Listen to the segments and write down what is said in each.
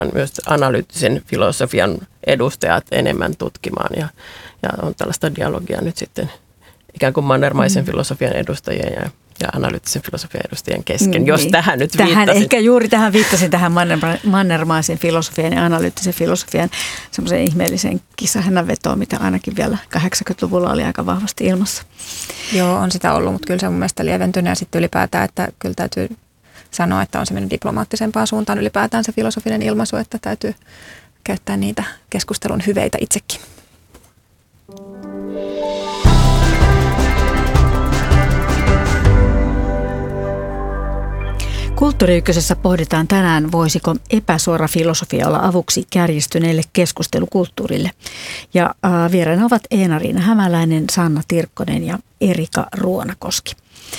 myös analyyttisen filosofian edustajat enemmän tutkimaan ja on tällaista dialogia nyt sitten ikään kuin mannermaisen filosofian edustajien ja analyyttisen filosofian edustajien kesken, jos tähän nyt viittasin. Ehkä juuri tähän viittasin, tähän mannermaisen filosofian ja analyyttisen filosofian semmoiseen ihmeelliseen kisahännänvetoon, mitä ainakin vielä 80-luvulla oli aika vahvasti ilmassa. Joo, on sitä ollut, mutta kyllä se on mun mielestä lieventynyt ja sitten ylipäätään, että kyllä täytyy sanoa, että on se mennyt diplomaattisempaan suuntaan ylipäätään se filosofinen ilmaisu, että täytyy käyttää niitä keskustelun hyveitä itsekin. Kulttuuri Ykkösessä pohditaan tänään, voisiko epäsuora filosofia olla avuksi kärjistyneelle keskustelukulttuurille. Ja vieraina ovat Eena-Riina Hämäläinen, Sanna Tirkkonen ja Erika Ruonakoski.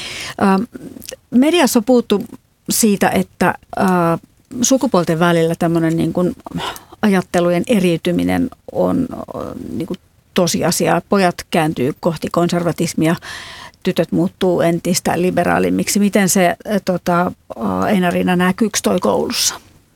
Mediassa on puhuttu siitä, että sukupuolten välillä tämmöinen niin kuin ajattelujen eriytyminen on niin kuin tosiasia. Pojat kääntyy kohti konservatismia, tytöt muuttuu entistä liberaalimmiksi. Miten se Eena-Riina näkyykö toi koulussa?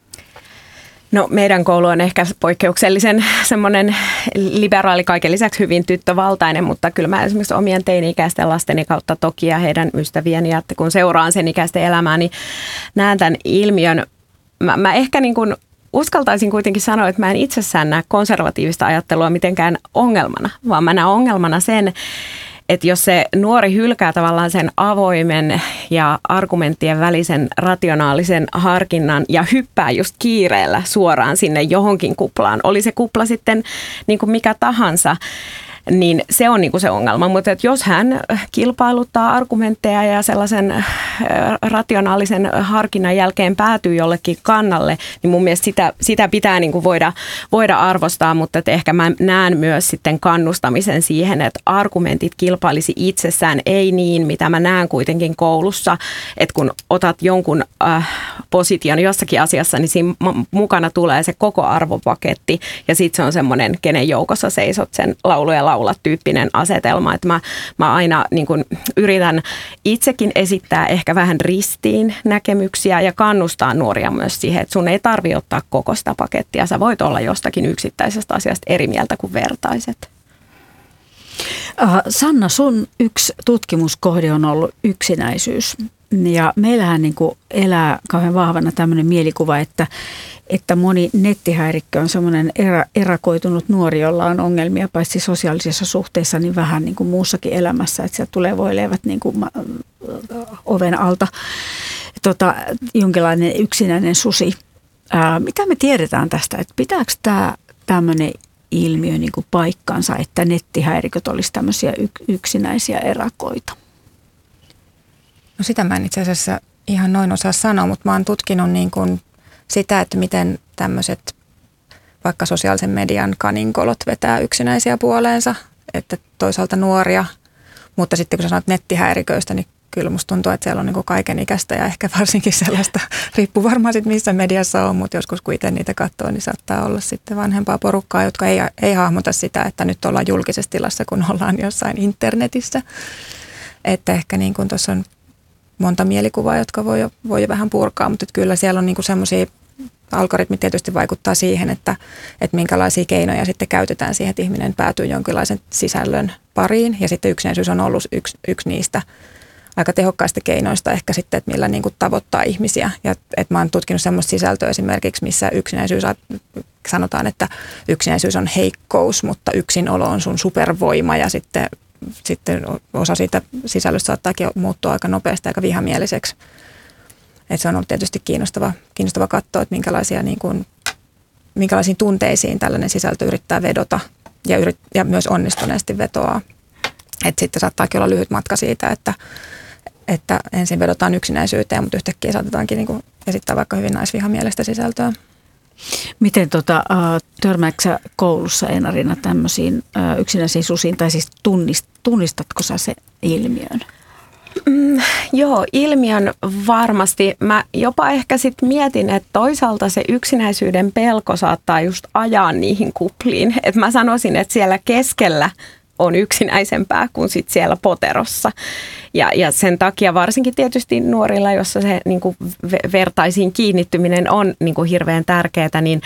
No meidän koulu on ehkä poikkeuksellisen semmoinen liberaali, kaiken lisäksi hyvin tyttövaltainen, mutta kyllä mä esimerkiksi omien teini-ikäisten lasteni kautta toki ja heidän ystävieni, ja kun seuraan sen ikäisten elämää, niin näen tämän ilmiön. Mä ehkä niin kuin uskaltaisin kuitenkin sanoa, että mä en itsessään näe konservatiivista ajattelua mitenkään ongelmana, vaan mä näen ongelmana sen, että jos se nuori hylkää tavallaan sen avoimen ja argumenttien välisen rationaalisen harkinnan ja hyppää just kiireellä suoraan sinne johonkin kuplaan, oli se kupla sitten niin kuin mikä tahansa, niin se on niin kuin se ongelma. Mutta jos hän kilpailuttaa argumentteja ja sellaisen rationaalisen harkinnan jälkeen päätyy jollekin kannalle, niin mun mielestä sitä pitää niin kuin voida arvostaa, mutta että ehkä mä näen myös sitten kannustamisen siihen, että argumentit kilpailisi itsessään, ei niin, mitä mä näen kuitenkin koulussa, että kun otat jonkun position jossakin asiassa, niin siinä mukana tulee se koko arvopaketti ja sitten se on semmoinen, kenen joukossa seisot sen laulu ja laula tyyppinen asetelma, että mä aina niin kuin yritän itsekin esittää ehkä vähän ristiin näkemyksiä ja kannustaa nuoria myös siihen, että sun ei tarvitse ottaa koko sitä pakettia. Sä voit olla jostakin yksittäisestä asiasta eri mieltä kuin vertaiset. Sanna, sun yksi tutkimuskohde on ollut yksinäisyys. Ja meillähän niin kuin elää kauhean vahvana tämmöinen mielikuva, että moni nettihäirikkö on semmoinen erakoitunut nuori, jolla on ongelmia paitsi sosiaalisissa suhteissa, niin vähän niin kuin muussakin elämässä, että sieltä tulee voileivät niin kuin oven alta. Jonkinlainen yksinäinen susi. Mitä me tiedetään tästä, että pitääkö tämä tämmöinen ilmiö niin kuin paikkansa, että nettihäiriköt olisi tämmöisiä yksinäisiä erakoita? No sitä mä en itse asiassa ihan noin osaa sanoa, mutta mä oon tutkinut niin kuin sitä, että miten tämmöiset vaikka sosiaalisen median kaninkolot vetää yksinäisiä puoleensa, että toisaalta nuoria, mutta sitten kun sä sanot nettihäiriköistä, niin kyllä musta tuntuu, että siellä on niin kuin kaikenikäistä ja ehkä varsinkin sellaista, riippuu varmaan sitten missä mediassa on, mutta joskus kun itse niitä katsoo, niin saattaa olla sitten vanhempaa porukkaa, jotka ei hahmota sitä, että nyt ollaan julkisessa tilassa, kun ollaan jossain internetissä. Että ehkä niin kuin tuossa on monta mielikuvaa, jotka voi jo vähän purkaa, mutta kyllä siellä on niinku semmoisia, algoritmit tietysti vaikuttaa siihen, että minkälaisia keinoja sitten käytetään siihen, että ihminen päätyy jonkinlaisen sisällön pariin. Ja sitten yksinäisyys on ollut yksi niistä aika tehokkaista keinoista ehkä sitten, että millä niinku tavoittaa ihmisiä. Ja että mä oon tutkinut semmoista sisältöä esimerkiksi, missä sanotaan, että yksinäisyys on heikkous, mutta yksinolo on sun supervoima ja sitten osa siitä sisällöstä saattaakin muuttua aika nopeasti, aika vihamieliseksi. Et se on ollut tietysti kiinnostava katsoa, että minkälaisiin tunteisiin tällainen sisältö yrittää vedota ja myös onnistuneesti vetoaa. Et sitten saattaakin olla lyhyt matka siitä, että ensin vedotaan yksinäisyyteen, mutta yhtäkkiä saatetaankin niin kuin esittää vaikka hyvin naisvihamielistä sisältöä. Miten törmäätkö sä koulussa, Eena-Riina, tämmöisiin yksinäisiin susiin, tai siis tunnistatko sä se ilmiön? Joo, ilmiön varmasti. Mä jopa ehkä sitten mietin, että toisaalta se yksinäisyyden pelko saattaa just ajaa niihin kupliin. Että mä sanoisin, että siellä keskellä on yksinäisempää kuin sit siellä poterossa. Ja sen takia varsinkin tietysti nuorilla, jossa se niin kuin vertaisiin kiinnittyminen on niin kuin hirveän tärkeää, niin